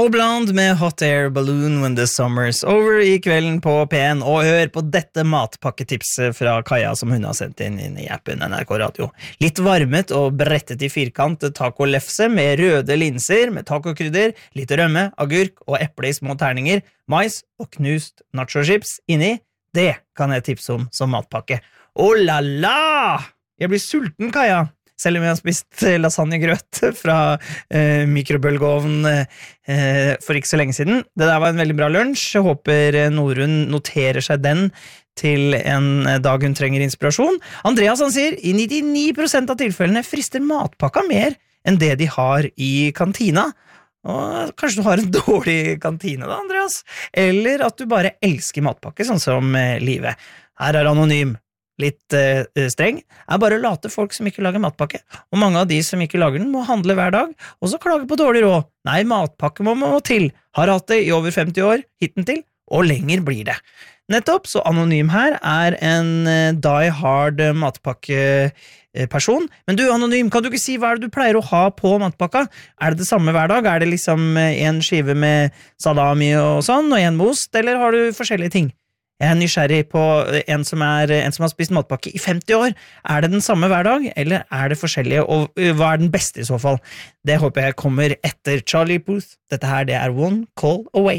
Atoll Blonde med Hot Air Balloon When the Summer's Over I kvelden på P1, og hør på dette matpakketipset fra Kaja som hun har sendt inn I appen NRK Radio. Litt varmet og brettet I firkant tacolefse med røde linser, med tacokrydder, litt rømme, agurk og eple I små terninger, mais og knust nacho-chips inni. Det kan jeg tipse om som matpakke. Oh la la! Jeg blir sulten, Kaja. Selv om jeg har spist lasagnegrøt fra mikrobølgeovn for ikke så lenge siden. Det der var en veldig bra lunsj. Jeg håper Norun noterer seg den til en dag hun trenger inspirasjon. Andreas han sier, I 99% av tilfellene frister matpakka mer enn det de har I kantina. Og kanskje du har en dårlig kantine da, Andreas? Eller at du bare elsker matpakke, sånn som livet. Her anonym. Litt streng, bare å late folk som ikke lager matpakke, og mange av de som ikke lager den må handle hver dag, og så klage på dårlig råd. Nei, matpakke må til. Har hatt det I over 50 år, hitten til, og lenger blir det. Nettopp, så anonym her en die hard matpakkeperson. Men du, anonym, kan du ikke si hva det du pleier å ha på matpakka? Det samme hver dag? Det liksom en skive med salami og sånn, og en med ost, eller har du forskjellige ting? Jeg nysgjerrig på en som har spist matpakke I 50 år. Det den samme hver dag, eller det forskjellige, og hva den beste I så fall? Det håper jeg kommer etter Charlie Puth. Dette her, det One Call Away.